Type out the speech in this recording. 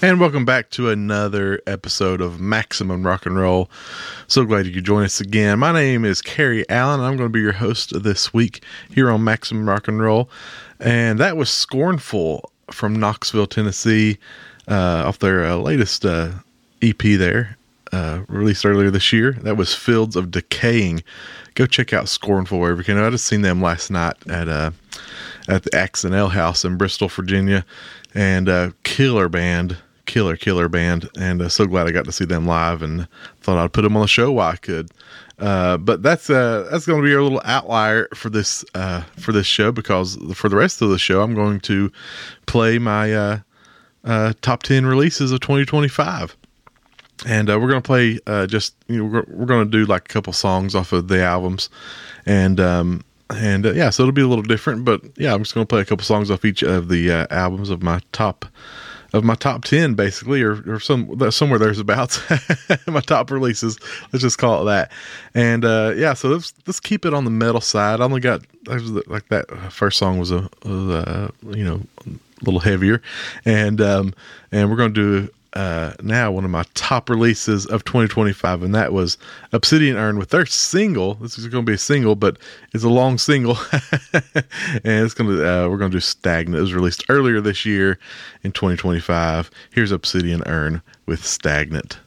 And welcome back to another episode of Maximum Rock and Roll. So glad you could join us again. My name is Kerry Allen. I'm going to be your host this week here on Maximum Rock and Roll. And that was Scornful from Knoxville, Tennessee, off their latest EP there, released earlier this year. That was Fields of Decaying. Go check out Scornful wherever you can. I just seen them last night at the Axe and Ale House in Bristol, Virginia, and killer band, and so glad I got to see them live, and thought I'd put them on the show while I could. But that's going to be our little outlier for this show, because for the rest of the show, I'm going to play my top 10 releases of 2025. And we're going to play we're going to do like a couple songs off of the albums, and yeah, so it'll be a little different, but yeah, I'm just going to play a couple songs off each of the albums of my top 10, basically, or somewhere there's about my top releases. Let's just call it that. And yeah, so let's keep it on the metal side. I only got like that first song was a little heavier, and we're going to do now one of my top releases of 2025, and that was Obsidian Urn with their single. This is going to be a single, but it's a long single, and we're going to do Stagnant. It was released earlier this year in 2025. Here's Obsidian Urn with Stagnant.